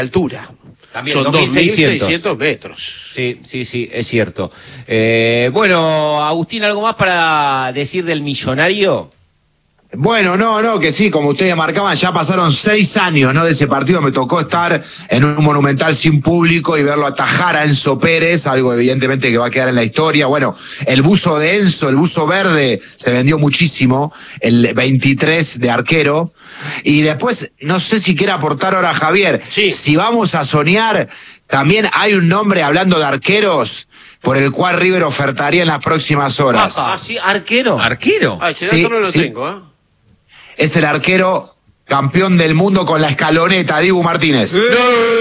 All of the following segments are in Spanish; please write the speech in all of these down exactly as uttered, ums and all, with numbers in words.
altura. También son dos mil seiscientos metros. Sí, sí, sí, es cierto. Eh, bueno, Agustín, ¿algo más para decir del Millonario? Bueno, no, no, que sí, como ustedes marcaban, ya pasaron seis años, ¿no? De ese partido, me tocó estar en un Monumental sin público y verlo atajar a Enzo Pérez, algo evidentemente que va a quedar en la historia. Bueno, el buzo de Enzo, el buzo verde, se vendió muchísimo, el veintitrés de arquero. Y después, no sé si quiere aportar ahora Javier, sí. Si vamos a soñar, también hay un nombre, hablando de arqueros, por el cual River ofertaría en las próximas horas. Ah, sí, arquero. ¿Arquero? Ay, si Sí, no, no lo sí. tengo, ¿eh? Es el arquero campeón del mundo con la escaloneta, Dibu Martínez. ¡Eh!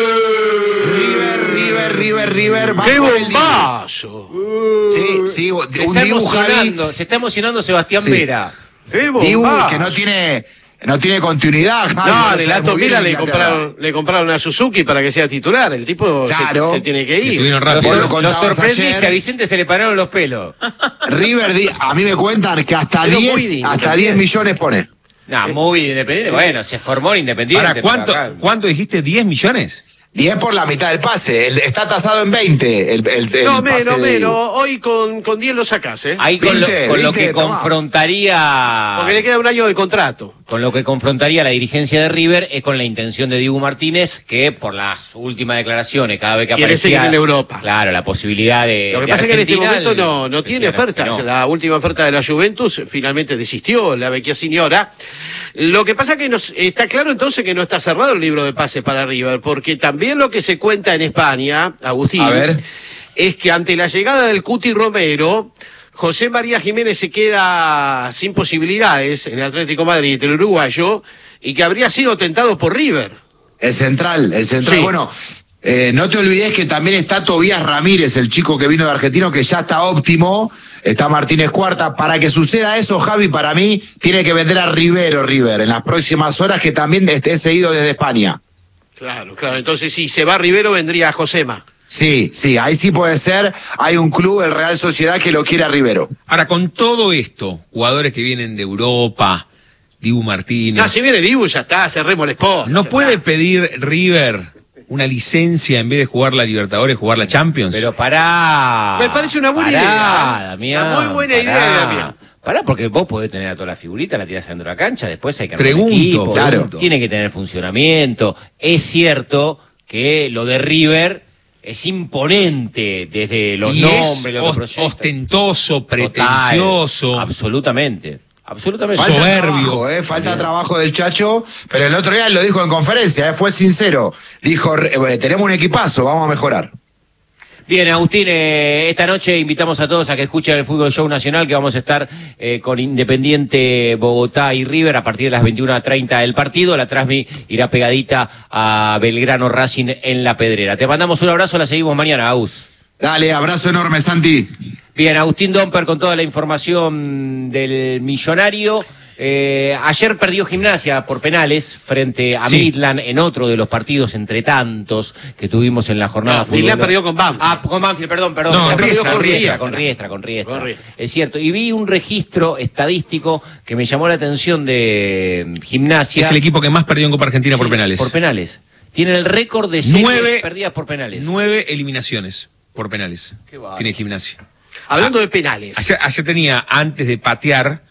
River, River, River, River. va ¡Qué por el Dibu. bombazo! Sí, sí, Se un está Dibu, Javi. emocionando, se está emocionando Sebastián Sí. Vera. ¡Qué Dibu bombazo! que no tiene, no tiene continuidad, Javi. No, lo de sabe Aston muy bien Villa en le Inglaterra. compraron, le compraron a Suzuki para que sea titular. El tipo se- Claro. se, tiene que Que ir. estuvieron Lo, rápido. Vos lo sor- lo contabas sorprendí ayer. que a Vicente se le pararon los pelos. River, di- a mí me cuentan que hasta Pero muy diez, digno hasta también. diez millones pone. No, muy independiente. Bueno, se formó en Independiente. Ahora, ¿cuánto, pero acá- ¿cuánto dijiste? ¿diez millones? diez por la mitad del pase. El- está tasado en veinte. El, el, el No, pase menos, de Dibu. menos. Hoy con, con diez lo sacás, ¿eh? Ahí con, ¿Viste? lo, con lo ¿Viste? que Tomá. confrontaría Porque le queda un año de contrato. con lo que confrontaría la dirigencia de River es con la intención de Dibu Martínez, que por las últimas declaraciones, cada vez que Quiere aparecía seguir en Europa. Claro, la posibilidad de Lo que de pasa es que en este Argentina, momento no, no tiene decían que ofertas. no. La última oferta de la Juventus finalmente desistió, la vecchia señora. Lo que pasa es que nos, está claro entonces que no está cerrado el libro de pases para River, porque también lo que se cuenta en España, Agustín, A ver. es que ante la llegada del Cuti Romero, José María Jiménez se queda sin posibilidades en el Atlético Madrid, el uruguayo, y que habría sido tentado por River. El central, el central. Sí. Bueno, eh, no te olvides que también está Tobías Ramírez, el chico que vino de Argentino, que ya está óptimo. Está Martínez Cuarta. Para que suceda eso, Javi, para mí, tiene que vender a Rivero River en las próximas horas, que también esté seguido desde España. Claro, claro. Entonces, si se va Rivero, vendría Josema. Sí, sí, ahí sí puede ser. Hay un club, el Real Sociedad, que lo quiere a Rivero. Ahora, con todo esto, jugadores que vienen de Europa, Dibu Martínez, No, si viene Dibu, ya está, cerremos el spot. ¿no ya puede está. pedir River una licencia en vez de jugar la Libertadores, jugar la Champions? Pero pará. Me parece una buena pará, idea. Damián, Una muy buena pará. idea, Damián. Pará, porque vos podés tener a toda la figurita, la tirás dentro de la cancha, después hay que armar Pregunto, un equipo, claro. tiene que tener funcionamiento. Es cierto que lo de River es imponente desde los y nombres, es lo que os- proyecta. ostentoso, Total, pretencioso. absolutamente, absolutamente. Falta Falta soberbio. trabajo, eh, falta trabajo del Chacho, pero el otro día lo dijo en conferencia, eh, fue sincero. Dijo, eh, tenemos un equipazo, vamos a mejorar. Bien, Agustín, eh, esta noche invitamos a todos a que escuchen el Fútbol Show Nacional, que vamos a estar eh, con Independiente, Bogotá y River a partir de las veintiuna treinta del partido. La Transmi irá pegadita a Belgrano Racing en La Pedrera. Te mandamos un abrazo, la seguimos mañana, Agus. Dale, abrazo enorme, Santi. Bien, Agustín Domper con toda la información del Millonario. Eh, ayer perdió Gimnasia por penales frente a Sí. Midland en otro de los partidos entre tantos que tuvimos en la jornada No, futbolera. Midland perdió con Banfield. Ah, con Banfield, perdón, perdón. No, Con Riestra, con Riestra, Riestra. con Riestra, con Riestra. Con Riestra. Es cierto. Y vi un registro estadístico que me llamó la atención de mm, Gimnasia. Es el equipo que más perdió en Copa Argentina por Sí, penales. Por penales. Tienen el récord de seis Nueve- perdidas por penales. Nueve eliminaciones por penales. Qué bárbaro. Tiene Gimnasia. Hablando de penales. Ayer, ayer tenía, antes de patear,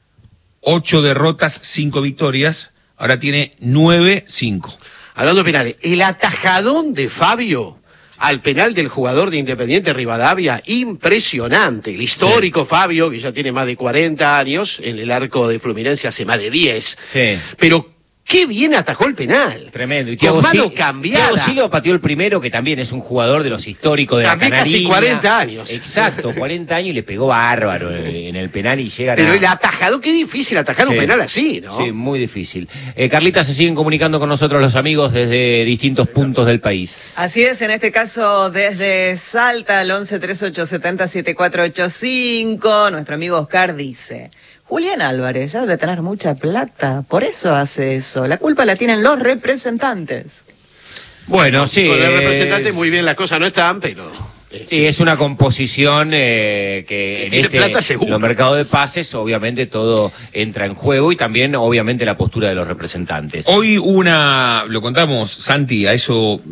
ocho derrotas, cinco victorias. Ahora tiene nueve, cinco. Hablando de penales. El atajadón de Fabio al penal del jugador de Independiente Rivadavia, impresionante. El histórico Fabio, que ya tiene más de cuarenta años, en el arco de Fluminense hace más de diez. Sí. Pero qué bien atajó el penal. Tremendo. Y Con Thiago mano Sil- cambiada. Thiago Silva pateó el primero, que también es un jugador de los históricos de También la casi Canariña. cuarenta años. Exacto, cuarenta años y le pegó bárbaro en el penal y llega Pero a... el atajado, qué difícil atajar un Sí. penal así, ¿no? Sí, muy difícil. Eh, Carlita, se siguen comunicando con nosotros los amigos desde distintos puntos del país. Así es, en este caso desde Salta, al once treinta y ocho setenta setenta y cuatro ochenta y cinco, nuestro amigo Oscar dice: Julián Álvarez ya debe tener mucha plata, por eso hace eso. La culpa la tienen los representantes. Bueno, sí. Con el eh, representante muy bien las cosas no están, pero... Sí, es una composición eh, que Que en tiene este, plata seguro. los mercados de pases, obviamente todo entra en juego y también, obviamente, la postura de los representantes. Hoy una, lo contamos, Santi, a eso